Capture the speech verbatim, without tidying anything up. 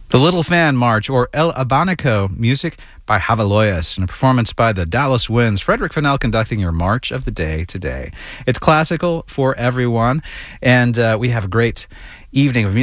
The Little Fan March, or El Abanico, music by Javaloyas, and a performance by the Dallas Winds. Frederick Fennell conducting your March of the Day today. It's classical for everyone, and uh, we have a great evening of music.